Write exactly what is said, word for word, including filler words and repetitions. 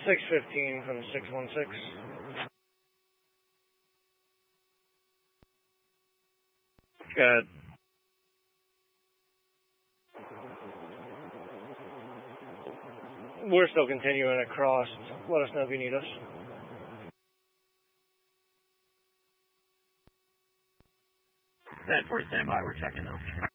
six fifteen from six one six. Good. We're still continuing across. Let us know if you need us. That for standby, we're checking those.